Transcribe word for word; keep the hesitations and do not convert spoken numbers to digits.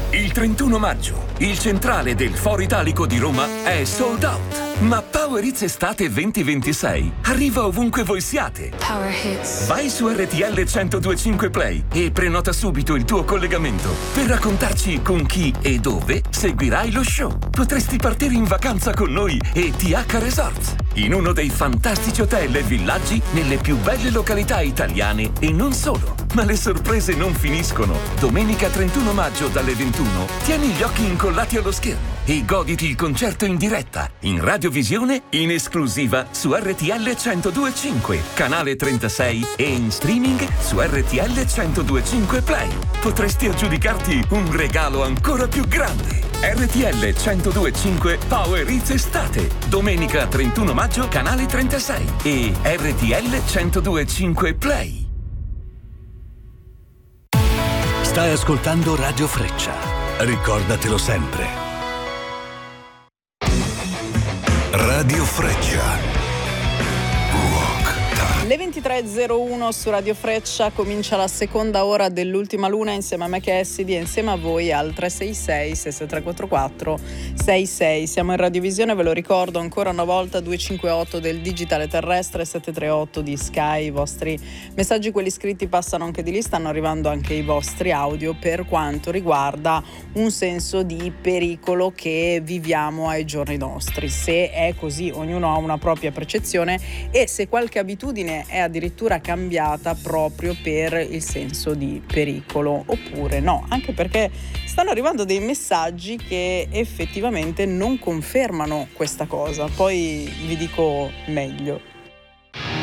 Il trentuno maggio, il centrale del Foro Italico di Roma è sold out. Ma Power Hits Estate venti ventisei arriva ovunque voi siate. Power Hits. Vai su R T L centodue e cinque Play e prenota subito il tuo collegamento per raccontarci con chi e dove seguirai lo show. Potresti partire in vacanza con noi e T H Resorts, in uno dei fantastici hotel e villaggi nelle più belle località italiane e non solo. Ma le sorprese non finiscono. Domenica trentuno maggio dalle ventuno tieni gli occhi incollati allo schermo e goditi il concerto in diretta, in radiovisione, in esclusiva su R T L centodue e cinque, canale trentasei e in streaming su R T L centodue e cinque Play. Potresti aggiudicarti un regalo ancora più grande. R T L centodue e cinque Power Hits Estate, domenica trentuno maggio, canale trentasei e R T L centodue e cinque Play. Stai ascoltando Radio Freccia. Ricordatelo sempre. Radio Freccia. Le ventitré e zero uno su Radio Freccia comincia la seconda ora dell'ultima luna insieme a me che è Cassidy e insieme a voi al tre sei sei sei sei tre quattro quattro sei sei. Siamo in radiovisione, ve lo ricordo ancora una volta, due cinque otto del digitale terrestre, sette tre otto di Sky. I vostri messaggi, quelli scritti, passano anche di lì, stanno arrivando anche i vostri audio per quanto riguarda un senso di pericolo che viviamo ai giorni nostri. Se è così, ognuno ha una propria percezione e se qualche abitudine è addirittura cambiata proprio per il senso di pericolo oppure no, anche perché stanno arrivando dei messaggi che effettivamente non confermano questa cosa. Poi vi dico meglio.